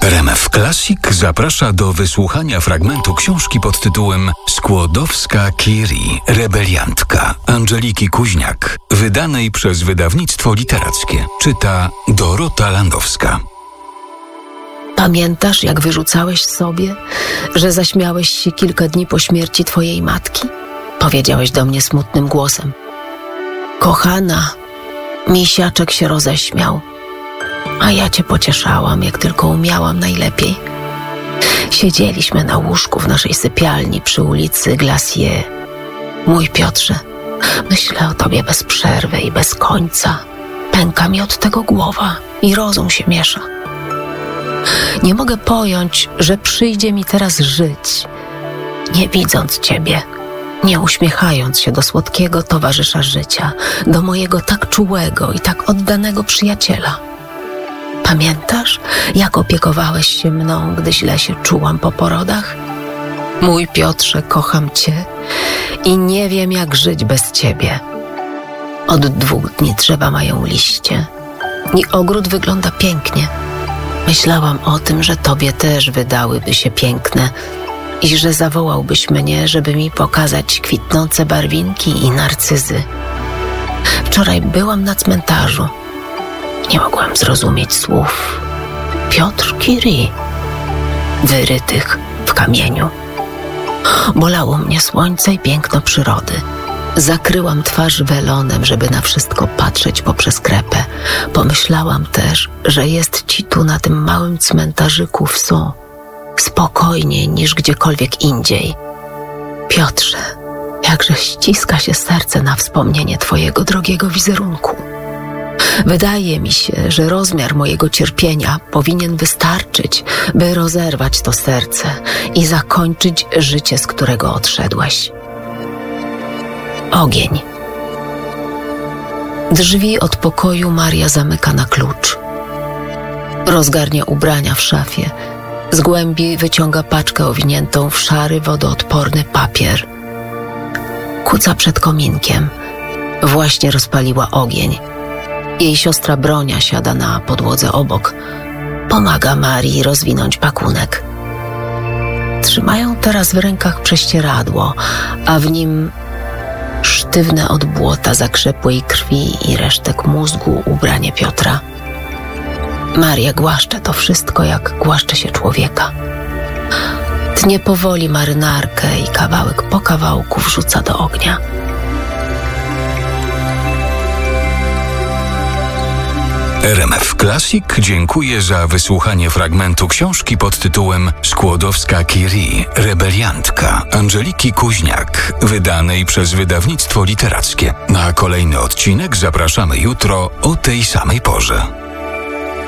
RMF Classic zaprasza do wysłuchania fragmentu książki pod tytułem Skłodowska-Curie, rebeliantka Angeliki Kuźniak, wydanej przez wydawnictwo literackie. Czyta Dorota Landowska. Pamiętasz, jak wyrzucałeś sobie, że zaśmiałeś się kilka dni po śmierci twojej matki? Powiedziałeś do mnie smutnym głosem. Kochana, misiaczek się roześmiał, a ja cię pocieszałam, jak tylko umiałam najlepiej. Siedzieliśmy na łóżku w naszej sypialni przy ulicy Glacier. Mój Piotrze, myślę o tobie bez przerwy i bez końca. Pęka mi od tego głowa i rozum się miesza. Nie mogę pojąć, że przyjdzie mi teraz żyć, nie widząc ciebie, nie uśmiechając się do słodkiego towarzysza życia, do mojego tak czułego i tak oddanego przyjaciela. Pamiętasz, jak opiekowałeś się mną, gdy źle się czułam po porodach? Mój Piotrze, kocham cię i nie wiem, jak żyć bez ciebie. Od 2 dni drzewa mają liście i ogród wygląda pięknie. Myślałam o tym, że tobie też wydałyby się piękne i że zawołałbyś mnie, żeby mi pokazać kwitnące barwinki i narcyzy. Wczoraj byłam na cmentarzu. Nie mogłam zrozumieć słów Piotr Curie, wyrytych w kamieniu. Bolało mnie słońce i piękno przyrody. Zakryłam twarz welonem, żeby na wszystko patrzeć poprzez krepę. Pomyślałam też, że jest ci tu na tym małym cmentarzyku w Sceaux spokojniej niż gdziekolwiek indziej. Piotrze, jakże ściska się serce na wspomnienie twojego drogiego wizerunku. Wydaje mi się, że rozmiar mojego cierpienia powinien wystarczyć, by rozerwać to serce i zakończyć życie, z którego odszedłeś. Ogień. Drzwi od pokoju Maria zamyka na klucz. Rozgarnia ubrania w szafie. Z głębi wyciąga paczkę owiniętą w szary, wodoodporny papier. Kuca przed kominkiem. Właśnie rozpaliła ogień. Jej siostra Bronia siada na podłodze obok. Pomaga Marii rozwinąć pakunek. Trzymają teraz w rękach prześcieradło, a w nim sztywne od błota, zakrzepłej krwi i resztek mózgu ubranie Piotra. Maria głaszcze to wszystko, jak głaszcze się człowieka. Tnie powoli marynarkę i kawałek po kawałku wrzuca do ognia. RMF Classic dziękuję za wysłuchanie fragmentu książki pod tytułem Skłodowska-Curie, rebeliantka Angeliki Kuźniak, wydanej przez wydawnictwo literackie. Na kolejny odcinek zapraszamy jutro o tej samej porze.